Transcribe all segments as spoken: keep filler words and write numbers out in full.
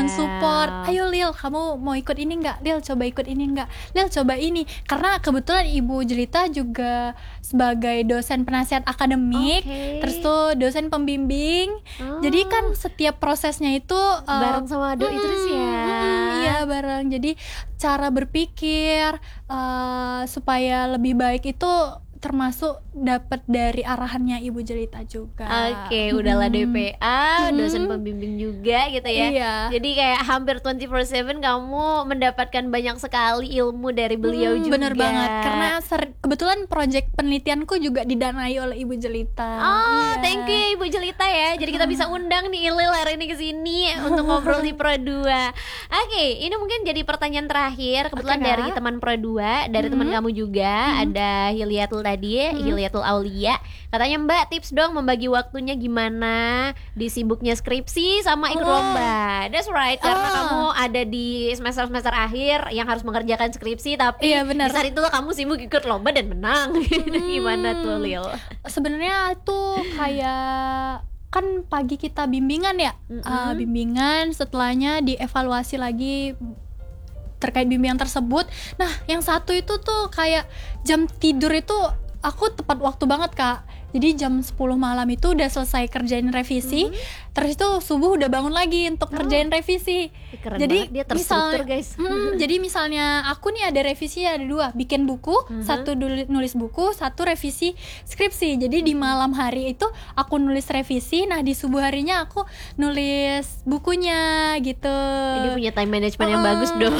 mensupport. Ayo Lil, kamu mau ikut ini nggak? Lil coba ikut ini nggak? Lil coba ini. Karena kebetulan Ibu Jelita juga sebagai dosen penasihat akademik, okay. terus tuh dosen pembimbing. Oh. Jadi kan setiap prosesnya itu uh, bareng sama doi hmm, terus ya. Hmm, iya bareng. Jadi cara berpikir uh, supaya lebih baik itu termasuk dapat dari arahannya Ibu Jelita juga. Oke, okay, udahlah D P A, hmm. dosen pembimbing juga gitu ya. Iya. Jadi kayak hampir dua puluh four seven kamu mendapatkan banyak sekali ilmu dari beliau hmm, juga. Bener banget, karena ser- kebetulan proyek penelitianku juga didanai oleh Ibu Jelita. Oh, iya. thank you Ibu Jelita ya. Jadi kita bisa undang nih Ilil hari ini ke sini untuk ngobrol di Pro dua. Oke, okay, ini mungkin jadi pertanyaan terakhir. Kebetulan okay, dari teman Pro dua, dari hmm. teman kamu juga, hmm. ada Hilyatul tadi, hmm. Hilyatul Aulia. Katanya Mbak, tips dong membagi waktunya gimana di sibuknya skripsi sama ikut oh. lomba. That's right, karena oh. kamu ada di semester-semester akhir yang harus mengerjakan skripsi, tapi iya, di saat itu kamu sibuk ikut lomba dan menang. Hmm. Gimana tuh Lil? Sebenarnya tuh kayak kan pagi kita bimbingan ya, mm-hmm. uh, bimbingan, setelahnya dievaluasi lagi terkait bimbingan tersebut. Nah, yang satu itu tuh kayak jam tidur itu aku tepat waktu banget Kak. Jadi jam sepuluh malam itu udah selesai kerjain revisi, mm-hmm. terus itu subuh udah bangun lagi untuk oh. kerjain revisi. Keren jadi banget, dia terstruktur misalnya, guys. hmm, jadi misalnya aku nih ada revisi ada dua, bikin buku, mm-hmm. satu nulis buku, satu revisi skripsi. Jadi mm-hmm. di malam hari itu aku nulis revisi, nah di subuh harinya aku nulis bukunya gitu. Jadi punya time management yang uh, bagus dong.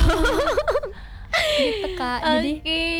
Gitu Kak. Oke. Jadi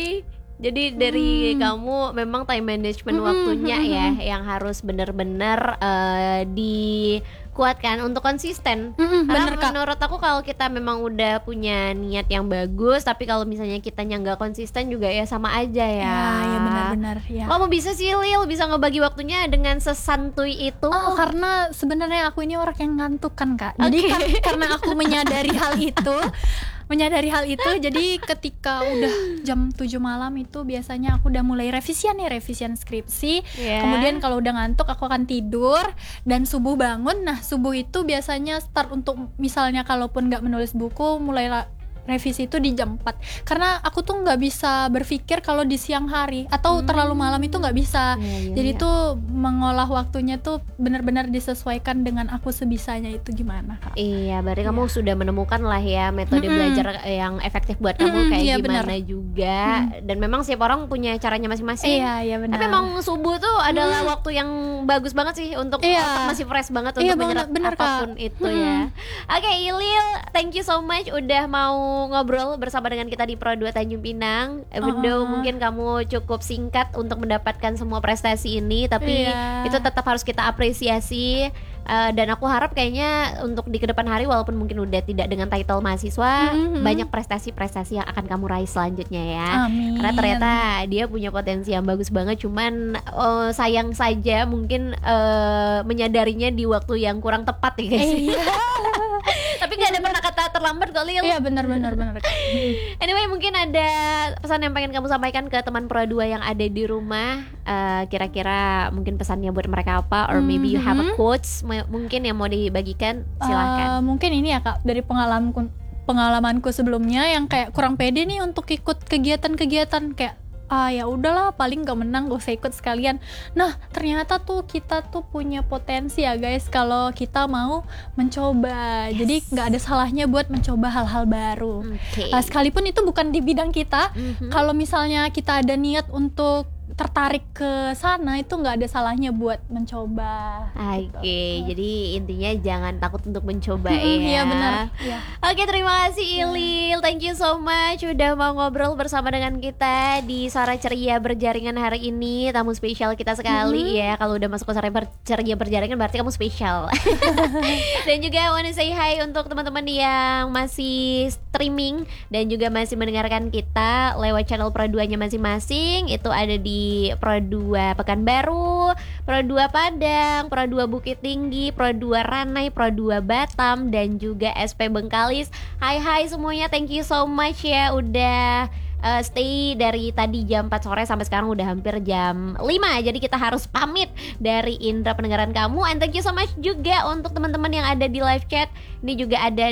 Jadi dari hmm. kamu memang time management hmm, waktunya hmm, ya hmm. yang harus benar-benar uh, dikuatkan untuk konsisten. Hmm, Karena bener, Kak. menurut aku kalau kita memang udah punya niat yang bagus, tapi kalau misalnya kitanya nggak konsisten juga ya sama aja ya. Ya, ya benar-benar ya. Kamu bisa sih Lil, bisa ngebagi waktunya dengan sesantuy itu. Oh, karena sebenarnya aku ini orang yang ngantuk kan Kak. Jadi okay. kan, karena aku menyadari hal itu. Menyadari hal itu, jadi ketika udah jam tujuh malam itu biasanya aku udah mulai revisian nih, revisian skripsi. Yeah. Kemudian kalau udah ngantuk aku akan tidur dan subuh bangun. Nah, subuh itu biasanya start untuk misalnya kalaupun nggak menulis buku, mulai revisi itu di jam empat. Karena aku tuh nggak bisa berpikir kalau di siang hari atau hmm. terlalu malam itu nggak bisa. Yeah, yeah, jadi yeah. tuh mengolah waktunya tuh benar-benar disesuaikan dengan aku sebisanya itu gimana Kak. Iya, berarti yeah. kamu sudah menemukan lah ya metode mm-hmm. belajar yang efektif buat kamu mm-hmm, kayak yeah, gimana bener. juga. Mm. Dan memang setiap orang punya caranya masing-masing. Iya, iya benar. Tapi memang subuh tuh adalah mm. waktu yang bagus banget sih untuk yeah. otak masih fresh banget untuk yeah, menyerap bener, apapun Kak. itu mm. ya. Oke, okay, Ilil, thank you so much udah mau ngobrol bersama dengan kita di Pro dua Tanjung Pinang. Even though uh-huh. mungkin kamu cukup singkat untuk mendapatkan semua prestasi ini, tapi yeah. itu tetap harus kita apresiasi. Uh, dan aku harap kayaknya untuk di kedepan hari walaupun mungkin udah tidak dengan title mahasiswa, mm-hmm. banyak prestasi-prestasi yang akan kamu raih selanjutnya ya. Amin. Karena ternyata dia punya potensi yang bagus banget, cuman uh, sayang saja mungkin uh, menyadarinya di waktu yang kurang tepat ya guys. Tapi nggak ada pernah kata terlambat kok Lil. Iya benar-benar benar. Anyway, mungkin ada pesan yang pengen kamu sampaikan ke teman Pro dua yang ada di rumah, uh, kira-kira mungkin pesannya buat mereka apa, or maybe you have a quotes mungkin yang mau dibagikan, silahkan. Uh, mungkin ini ya Kak, dari pengalamanku pengalamanku sebelumnya yang kayak kurang pede nih untuk ikut kegiatan-kegiatan kayak ah ya udahlah paling gak menang gak usah ikut sekalian. Nah ternyata tuh kita tuh punya potensi ya guys kalau kita mau mencoba. Yes. Jadi nggak ada salahnya buat mencoba hal-hal baru. Okay. Uh, sekalipun itu bukan di bidang kita, mm-hmm. kalau misalnya kita ada niat untuk tertarik ke sana itu nggak ada salahnya buat mencoba. Oke, okay, gitu. Jadi intinya jangan takut untuk mencoba hmm, ya. Iya benar. Ya. Oke, okay, terima kasih Ilil, thank you so much udah mau ngobrol bersama dengan kita di Suara Ceria Berjaringan hari ini. Tamu spesial kita sekali mm-hmm. ya. Kalau udah masuk ke Suara Ber- Ceria Berjaringan berarti kamu spesial. Dan juga I wanna say hi untuk teman-teman yang masih streaming dan juga masih mendengarkan kita lewat channel Pro dua-nya masing-masing. Itu ada di Pro dua Pekanbaru, Pro dua Padang, Pro dua Bukit Tinggi, Pro dua Ranai, Pro dua Batam, dan juga S P Bengkalis. Hai hai semuanya, thank you so much ya udah uh, stay dari tadi jam empat sore sampai sekarang udah hampir jam lima. Jadi kita harus pamit dari indera pendengaran kamu. And thank you so much juga untuk teman-teman yang ada di live chat. Ini juga ada